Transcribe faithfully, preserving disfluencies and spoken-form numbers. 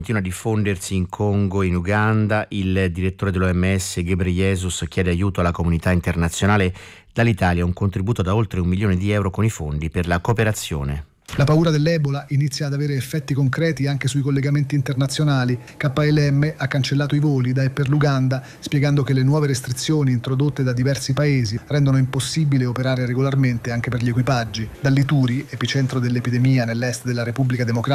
Continua a diffondersi in Congo e in Uganda. Il direttore dell'O M S Ghebreyesus chiede aiuto alla comunità internazionale. Dall'Italia un contributo da oltre un milione di euro con i fondi per la cooperazione. La paura dell'Ebola inizia ad avere effetti concreti anche sui collegamenti internazionali. K L M ha cancellato i voli da e per l'Uganda, spiegando che le nuove restrizioni introdotte da diversi paesi rendono impossibile operare regolarmente anche per gli equipaggi. Dall'Ituri, epicentro dell'epidemia nell'est della Repubblica Democratica